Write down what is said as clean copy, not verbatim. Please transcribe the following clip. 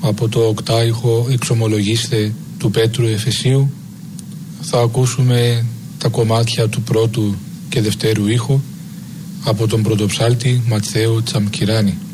από το οκτάηχο «Εξομολογήστε» του Πέτρου Εφεσίου. Θα ακούσουμε τα κομμάτια του πρώτου και δευτέρου ήχου από τον πρωτοψάλτη Ματθαίου Τσαμκυράνη.